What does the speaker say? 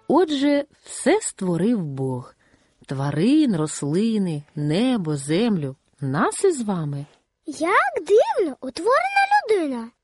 Отже, все створив Бог. Тварин, рослини, небо, землю, нас із вами. Як дивно утворена людина.